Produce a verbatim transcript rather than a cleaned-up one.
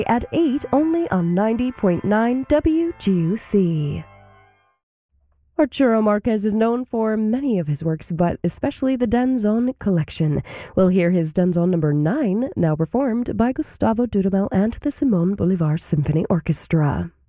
At eight, only on ninety point nine W G U C. Arturo Marquez is known for many of his works, but especially the Danzón collection. We'll hear his Danzón number nine, now performed by Gustavo Dudamel and the Simón Bolívar Symphony Orchestra.